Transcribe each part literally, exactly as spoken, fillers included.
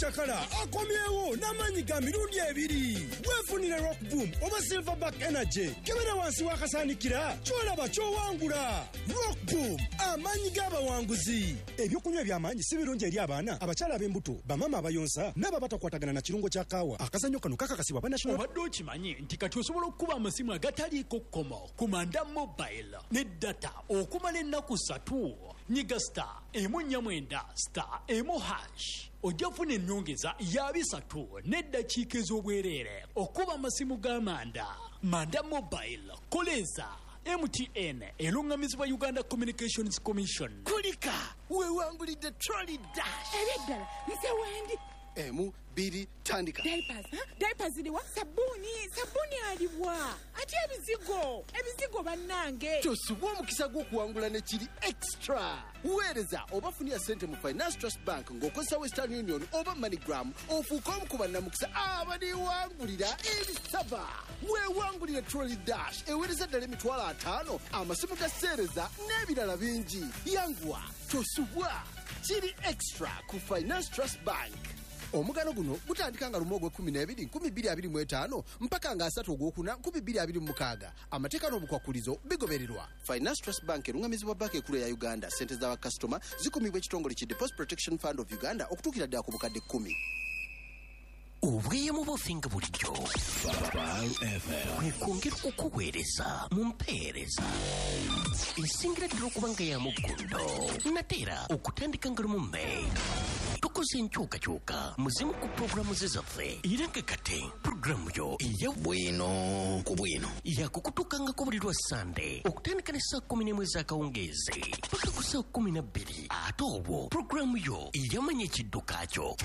Chakala akomyewo n'amanyi ga mirundi ebiri. Weefunire Rock Boom oba Silverback Energy. Kebera wansi wakasanikira kyolaba kyowangula. Rock Boom amanyi g'abawanguzi. Ebyokunywa eby'amaanyi si birungi eri abaana, abakyala ab'embuto, bamama abayonsa n'ababatakwatagana na kirungo kya kaawa. Akazannyo kano kakakasibwa ba National. Obadde okimanyi nti kati osobola okukuba amasimu agataliiko kkomo ku Manda Mobile ne data okumala ennaku ssatu. Nyiga star emu nnya mwenda star emu hash. Ojja kufuna ennyongeza ya bisatu n'eddakiika ez'obwereere okuba amasimu ga Manda. Manda Mobile koleza M T N elungamizibwa Uganda Communications Commission. Kulika wewangulidde trolley dash. Ebiddala nse wendi. Emu biri tandika. Diapers, huh? Diapers iliwa sabuni, sabuni aliwa. Ati ebizigo, ebizigo bannange. Tosuwa omukisa gw'okuwangula ne kiri extra. Weereza oba funia sente mu Finance Trust Bank ng'okozesa Western Union oba MoneyGram ofuuka omu ku bannamukisa abaliwangulira ebisava. Weewangulire trolley dash eweereza ddala emitwalo ataano amasimu ga sseereza n'ebirala bingi. Yanguwa tosuwa kiri extra ku Finance Trust Bank. Omugano guno gutandika nga lumu ogw'ekkumi n'ebiri nkumi bbiri abiri mu etaano mpaka nga asatu ogwokuna nkumi bbiri abiri mu mukaaga. Amateeka n'obukwakulizo bigobererwa. Finance Trust Bank erungamizibwa banka ekkulu ya Uganda. Ssente z'abakasitoma zikumibwa ekitongole ki Deposit Protection Fund of Uganda okutuukira ddala ku bukadde kkumi. Obweyamo bufinga bulijjo kwekongera okukuweereza mu mpeereza esingira ddala okuba nga ya muggundo nateera okutandika nga lumu May. Tukoze enkyukakyuka muzimu ku puroguramu ze zaffe era nga kate puroguramu yo eya bwino ku bwino yakukutukangako buli lwa Sande okutandika ne saa kumi n'emu ez'akawungeezi paka ku saa kumi na bbiri ate obwo puroguramu yo eyamanya ekidduka kyo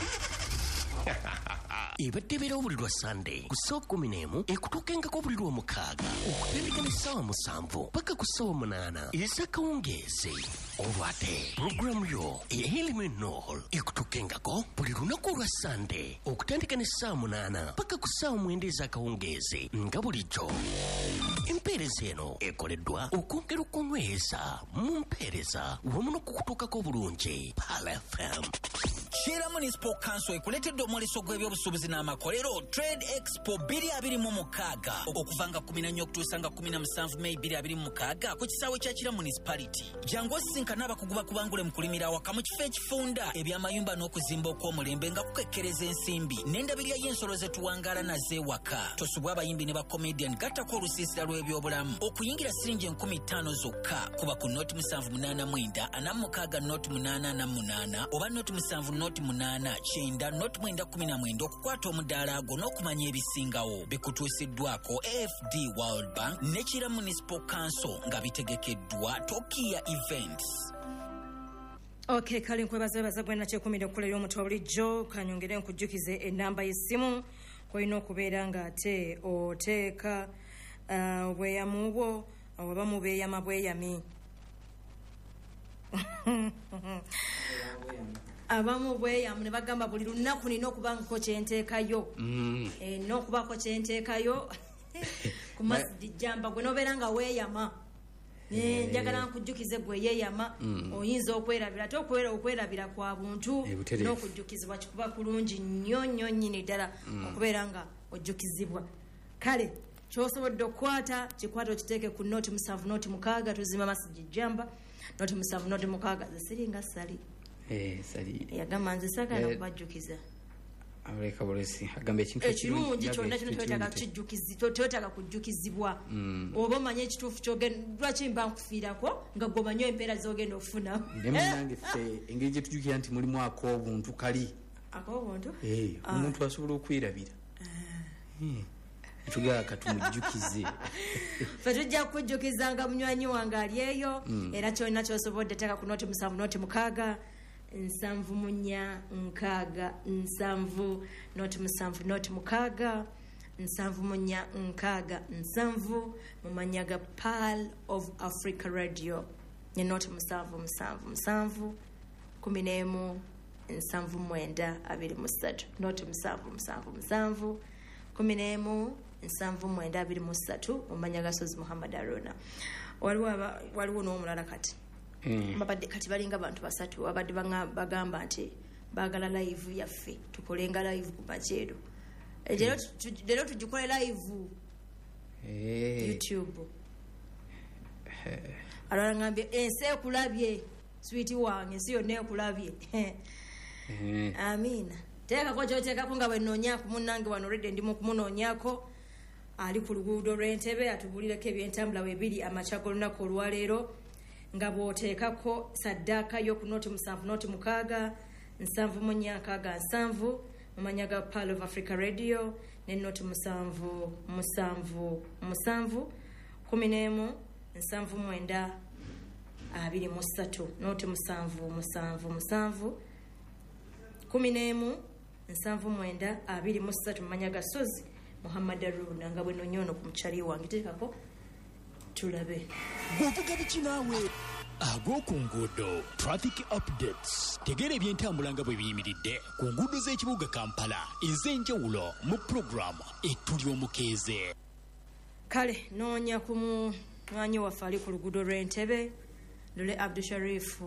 ebadde beerawo buli lwa Sande ku ssaawa kumi n'emu ekutuukengako buli lwa mukaaga okutandika ne ssaawa musanvu paka ku ssaawa munaana ez'akawungeezi. Olwate puroguramu yo ey'Elimu Enool ekutuukengako buli lunaku olwa Sande okutandika ne ssaawa munaana paka ku ssaawa mwenda ez'akawungeezi nga bulijjo. Empeereza eno ekoleddwa okwongera okunyweza mu mpeereza wamu n'okukutuukako bulungi Pal F M. Shira Municipal Council ekuletedde omwoleso gw'ebyobusuubuzi n'amakolero Trade Expo bbiri abiri mu mukaaga okuvanga kumi na nnya okutuusa nga kumi na musanvu May bbiri abiri mu mukaaga ku kisaawe kya Kira Municipality. Jangu osisinkana abakugu bakubangule mu kulimira awaka mu kifo ekifunda eby'amayumba n'okuzimba okw'omulembe nga kukekkereza ensimbi n'endabirira y'ensolo ze tuwangaala nazo ewaka. Tosubwa abayimbi ne bakomedian gattako olusiisira lw'ebyobulamu okuyingira siringi enkumi ttaano zokka kuba ku nooti musanvu munaana mwenda ana mu mukaaga nooti munaana ana munaana oba nooti musanvu nooti munaana kyenda nooti mwenda kumi na mwenda okukwata omudaala agwo n'okumanya ebisingawo. Bikutuusiddwako A F D World Bank ne Kira Municipal Council nga bitegekeddwa Tokia Events. Okay, kali nkwebaza baza gwena kyekumi n'okkulera omutwe bulijjo kanyongere nkujjukize ennamba y'essimu kwolina okubeera nga ate oteeka uh, obweyamu bwo oba mu beeyama bweyami abamu bweyamu ne bagamba buli lunaku nina okubangako kyenteekayo mm. e, n'okubako kyenteekayo ku masidi jamba gwe nobeera nga weeyama ne njagala nkujjukize gwe yeeyama mm. oyinza okwerabira ate okwera okwerabira kwa buntu e, n'okujjukizibwa kikuba kulungi nnyo nnyo nnyini ddala mm. okubeera nga ojjukizibwa. Kale ky'osobodde okukwata kikwata okiteeke ku nooti musanvu nooti mukaaga tuzimba masidi jamba nooti musanvu nooti mukaaga zesiringa sali eh sali yagamba nze sagala kubajjukiza abaleka bolesi agamba ekintu ekirungi kyonna kino twetaaga kijjukizibwa twetaaga kujjukizibwa oba omanye ekituufu kyogenda lwaki mba nkufiirako nga gwe omanyi empeera z'ogenda okufuna nange ffe engeri gye tujjukira nti mulimu ak'obuntu kali ak'obuntu omuntu asobola okwirabira tugala katumujjukize fe tujja kukujjukizanga munywanyi wange ali eyo era kyonna ky'osobodde teeka ku nooti musanvu nooti mukaaga nsanvu munya nkaaga nsanvu nooti musanvu nooti mukaaga nsanvu munya nkaaga nsanvu mumanya ga Pearl of Africa Radio ne nooti musanvu musanvu musanvu kumi n'emu nsanvu mwenda abiri mu ssatu nooti musanvu musanvu musanvu kumi n'emu nsanvu mwenda abiri mu ssatu mumanya Gasozi Muhammad Aruna. Waliwo waliwo n'omulala kati Mm. babadde kati balinga abantu basatu abadde bagamba nti bagala live yaffe tukolenga live ku machedo lero lero tujikole live eh YouTube alora ngambye ense kulabye sweet wange siyo ne kulabye eh amina teka ko joteka ko nga wennonya ku munange wano rede ndimo kumunonyako ali ku luguudo lw'Entebbe atubulireko ebyentambula webiri amachago lunaku olwaleero nga bw'oteekako saddaaka y'oku noti musanvu noti mukaaga nsanvu mu nnya nkaaga nsanvu mu mannya ga Pearl of Africa Radio ne noti musanvu musanvu musanvu kumi n'emu nsanvu mwenda abiri mu ssatu noti musanvu musanvu musanvu kumi n'emu nsanvu mwenda abiri mu ssatu mu mannya ga Sozi Muhammad Aruna nga bwe nonyono ku mukyali wange teekako tulabe bw'ovuga biki naawe ag'oku nguudo traffic updates tegeera ebyentambula nga bwe biyimiridde ku nguudo z'ekibuga Kampala ez'enjawulo mu puroguramu ettuli omukeeze. kale noonya ku munywanyi waffe ali ku luguudo lw'Entebbe Lule Abdul Sharif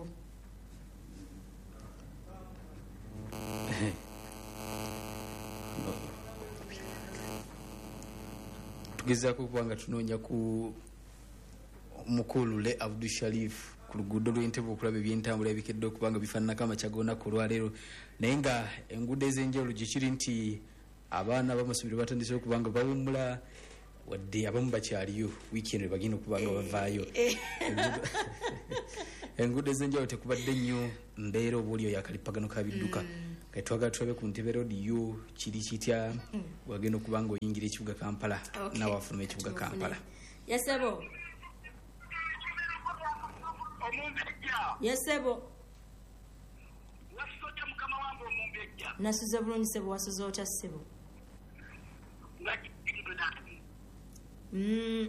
tugezaako kubanga tunoonya ku mukulu Le Abdul Sharif ku luguudo lw'Entebbe okulaba ebyentambula ebikedde okubanga bifaananako amachago olunaku olwaleero naye nga enguudo ez'enjawulo gyekiri nti abaana b'amasomero batandise okubanga bawummula wadde abamu bakyaliyo wiiki eno bagenda okubanga bavaayo enguudo ez'enjawulo tekubadde nnyo mbeera oba oli oyo akalipagano ka bidduka kati twagala tulabe ku Ntebbe Road yo kiri kitya wagenda okubanga oyingira ekibuga Kampala nawe afuluma ekibuga Kampala. Yesebo Yesebo Wasoja mukama wangu omumbejja nasuze bulungi sebo wasuze otya sebo mm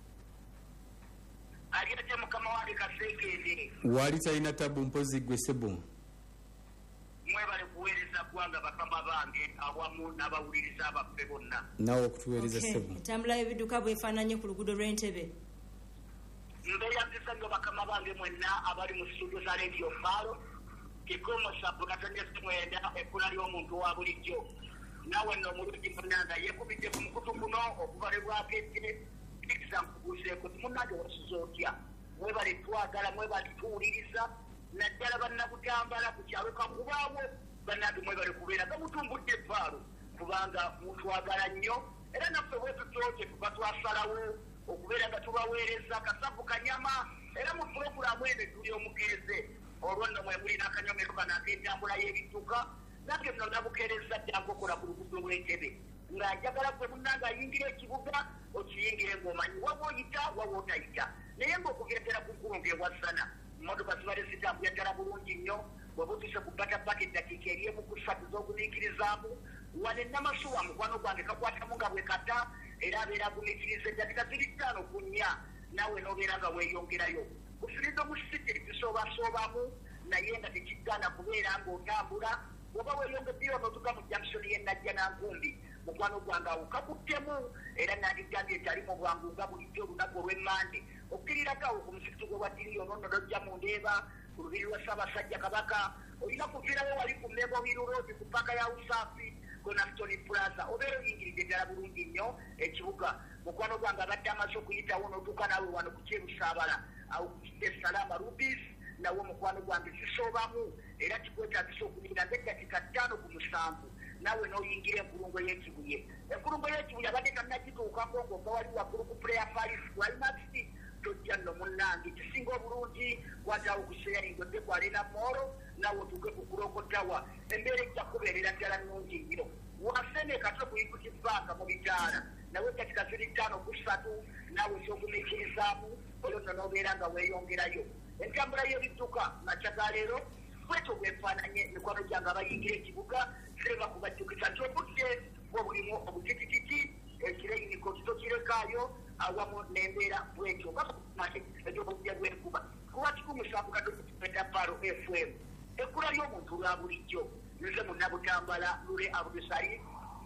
aliyete mukama wange kasekende wali talina tabu mpozi gwe sebo mwebale kuweereza gwanga bakama bange awamu n'abawuliriza abaffe bonna nawe okutuweereza sebo entambula y'ebidduka bwefaananye ku luguudo lw'Entebbe mbeeyambisa nnyo bakama bange mwenna abali mu studio za Radio Faro kikomo sabu katonyesi mwenda ekkula ly'omuntu wa bulijjo nawe nno omulungi munnanga yeekubidde ku mukutu guno okubalibwako ekire ikisa nkubuuseeko timunnange wasuze otya mwebale twagala mwebale tuwuliriza naddala bannabutambala ku kyalo kakubaawo bannange mwebale kubeera gamutumbudde efaaro kubanga mutwagala nnyo era naffe bwetutooke tuba twasalawo okubeera nga tubaweereza kasavu kanyama era mu pulogulaamu eno tuli omukeeze olwo nno mwe muli n'akanyomero kano ak'entambula y'ebidduka nange nno nabukeereza ddange okola ku luguudo lw'Entebbe nga njagala gwe munnanga ayingira ekibuga okiyingire ng'omanyi waba oyita waba otayita naye ng'okugendera ku nkulo ng'ewasana emmotoka zibale zitambula ddala bulungi nnyo bwe butuse ku batabaka eddakiika eri emu ku ssatu z'ogumiikirizaamu wane namasuwa mukwano gwange kakwatamu nga bwe kata era abeera agumiikiriza eddakiika ziri ttaano ku nnya nawe n'obeera nga weeyongerayo ku freedom city tusoobasoobamu naye nga tekigaana kubeera ng'otambula bw'oba weeyongeddeyo n'otuka mu junction y'e Najjanankumbi mukwano gwange awo kakuttemu era nandigambye etali mu bwangu nga bulijjo olunaku olw'emmande okkirirako ku musikiti gwe wadiriyo nonno n'ojja mu Ndeeba ku lubiri lwa Ssaabasajja Kabaka olina kuviirawo wali ku Mego Hill Road ku paka ya Usaafi Gonaston Plaza obeera oyingiridde ddala bulungi nnyo ekibuga mukwano gwange abadde amaze okuyitawo n'otuuka nawe wano ku Kyerusaabala awo Salama Rubis nawo mukwano gwange zisoobamu era kikwetaagisa okunyira ng'eddakiika ttaano ku musanvu nawe n'oyingira enkulungo y'ekibuye enkulungo y'ekibuye abadde kannagituukako ng'ova wali waggulu ku prayer five climax tojja nno munnange kisinga obulungi kwataawo ku sharing odde ku Arena Mall nawe otuuke ku Kurokotawa embeera ejja kubeerera ddala nnungi nnyo wasene kato ku Equity Bank mu bitaala nawe eddakiika ziri ttaano ku ssatu nawe ky'ogumiikirizaamu olwo nno n'obeera nga weeyongerayo entambula y'ebidduka makya ga leero bwetyo bwefaananye mikwano gyange abayingira ekibuga sirema kubajjukisa nti obudde bwobulimu obutitititi ekireyiniko kitokirekaayo awamu n'embeera bwetyo ebyobudde bw'enkuba kuba kikumu musanvu katokipeta Paro F M ekkula ly'omuntu lwa bulijjo nze munnabutambala Lule Abdul Sharif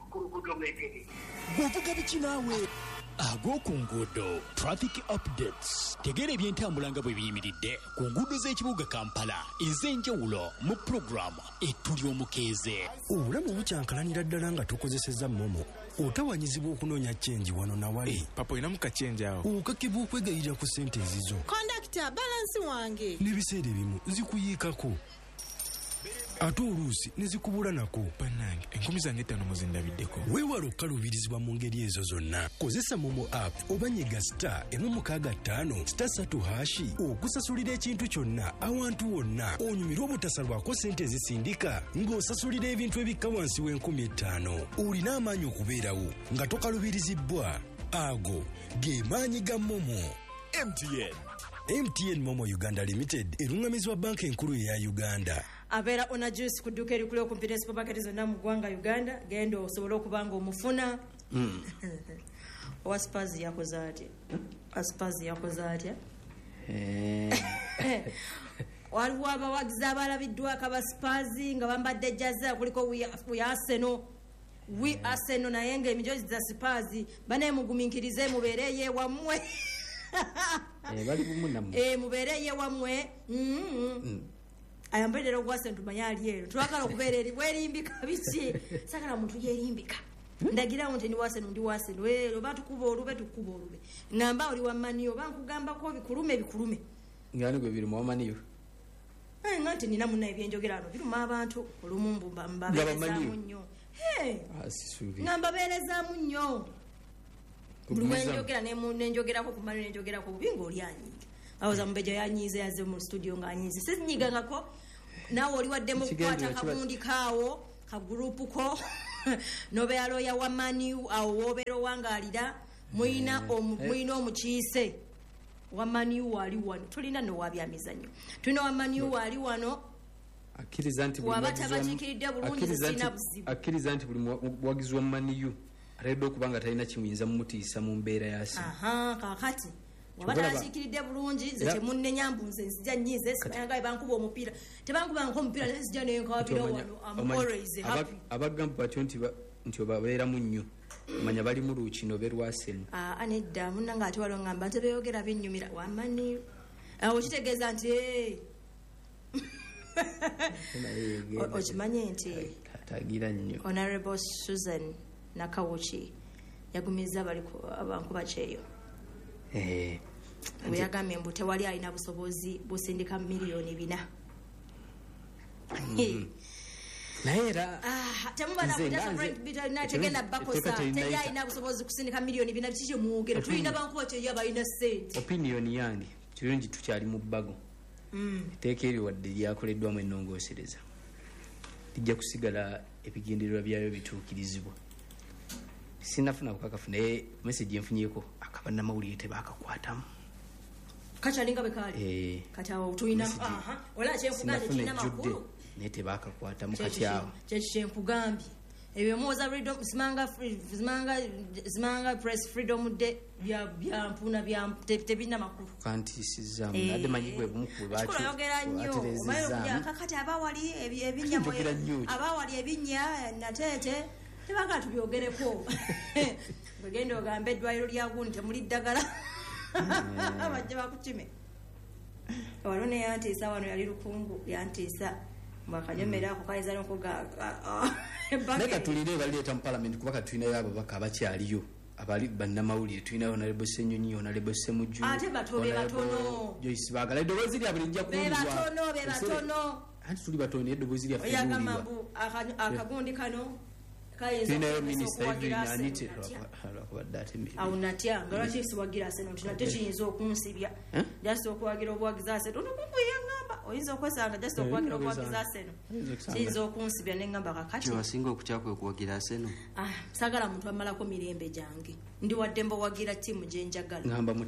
ku luguudo lw'engeri. bw'ovuga biki naawe ag'oku nguudo traffic updates tegeera ebyentambula nga bwe biyimiridde ku nguudo z'ekibuga Kampala ez'enjawulo mu puroguramu ettuli omukeeze. obulamu bukyankalanira ddala nga tokozesezza momo otawanyizibwa okunoonya chenji wano nawali. papa olinamu kachenji awo okakibwa okwegayirira ku ssente ezizo kondakita balansi wange n'ebiseera ebimu zikuyiikako ate oluusi ne zikubula nako. bannange enkumi zange ttaano muzindabiddeko. weewala okukaluubirizibwa mu ngeri ezo zonna. kozesa momo app oba nyiga star emu mukaaga ttaano star satu hashi okusasulira ekintu kyonna awantu wonna onyumirwa obutasalwako ssente ezisindika ng'osasulira ebintu ebikka wansi w'enkumi ettaano. olina amaanyi okubeerawo nga tokaluubirizibwa. ago ge maanyi ga momo. M T N M T N Momo Uganda Limited erungamizibwa banka enkulu eya Uganda. abeera ona juice ku dduuka erikuli okumpi ne supermarket zonna mu ggwanga Uganda. genda osobole okuba nga omufuna. owa spazi yakoze atya aspazi yakoze atya waliwo abawagizi abalabiddwako abaspazi nga bambadde jaza kuliko we Arsenal we Arsenal naye nga emijozi za spazi banemuguminkirize mubeereye wammwe bali bumu nammwe eh mubeereye wammwe. ayambadde ogwase ntumanya ali ero twagala okubeera eri bwerimbika biki sagala muntu yerimbika ndagira nti ni wase ndi wase lwero batukuba olube tukuba olube ngamba oli wamaniyo bankugamba ko bikulume bikulume ngani gwe biri mu wamaniyo eh ngati nina munna ebyenjogerano biruma abantu olumumbu mbamba munyo hey asisubi ngamba bereza munyo Mwenjogera ne munenjogera ko kumali nenjogera ko bingo oli anyinga. Awoza mbejo yanyize yaze mu studio nga anyize. Sizinyiga ngako nawe oli waddemu kukwata kabundi kawo ka group ko nobe aloya wa maniu awo wobero wangalira muina muina omukiise wa maniu wali wano tulina no wabya mizanyo. Tulina wa maniu wali wano akirizanti buli wabatabatikiridde bulungi sina buzibu. Akirizanti buli wagizwa maniu aredo okubanga talina kimuyinza mumutiisa mu mbeera yasi. Aha kakati wabatasikiridde bulungi ze temunne nyambunze nzija nyize simangaye bankuba omupiira tebankuba nko omupiira nzija nenkabira wano I'm always happy. Abagamba batyo nti nti obabeera mu nnyo manya bali mu luukino berwasenu. Ah anedda munanga ate walo ngamba tebeyogera binnyumira wamani awo kitegeeza nti okimanye nti tagira nnyo Honorable Susan Nakawuchi yagumiza bali abankuba kyeyo. Eh we yagambye mbu tewali alina busobozi busindika miliyoni bina. naera ah temubana kujasa frank bita na tegenda bakosa teya ina busobozi kusindika miliyoni bina bikiche muugera tulina bankuba kyeyo abalina sente. Opinion yange kirungi tukyali mu bbago. Mm. Teekeri wadde lyakoleddwa mu ennongoosereza lijja kusigala ebigendererwa byayo bituukirizibwa. Sinafuna kukakafu naye message enfunyeko akabana mawulire tebakakwatamu kachalinga bekali eh katawo tulina aha ola kyenkugambye kina makulu ne tebakakwatamu katyawo kyenkugambye ebyo moza freedom simanga simanga simanga press freedom de bya bya mpuna bya tebina makulu kanti sizamu nade manyigwe bumukulu bacho yogera nnyo mayo kakati abawali ebinyamwe abawali ebinya natete tebanga tubyogereko bagenda ogambe eddwaliro lyagunti temuli ddagala bajja bakukime walone yantiisa wano yali lukungu yantiisa mbakanyomera ako kayinza nokuga leka tulire baleeta mu parliament kubaka tulinayo ababaka abakyaliyo abali bannamawulire tulinayo Honorable Ssenyonyi Honorable Ssemujju ate batobe batono Joyce Bagala eddoboozi lyabwe lijja kuwulirwa be batono be batono anti tuli batono eddoboozi lyaffe liwulirwa akagundi kano tulinayo minisita Evelyn Anite lwakubadde atemere awo natya nga lwaki siwagira Arsenal nate kiyinza okunsibya jasi okwagira obwagiza Arsenal onokukweyangamba oyinza okwesanga jasi okwagira obwagiza Arsenal kiyinza okunsibya neŋŋamba kakati kyewasinga okukyakwe okuwagira Arsenal sagala muntu amalako mirembe gyange ndi wadde mbawagira ttiimu gyenjagala